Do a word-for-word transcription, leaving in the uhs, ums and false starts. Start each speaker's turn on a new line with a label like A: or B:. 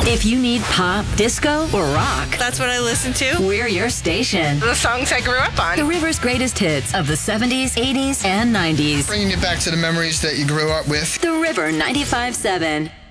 A: If you need pop, disco, or rock,
B: that's what I listen to.
A: We're your station.
B: The songs I grew up on.
A: The River's greatest hits of the seventies, eighties, and nineties.
C: Bringing you back to the memories that you grew up with.
A: The River ninety-five point seven.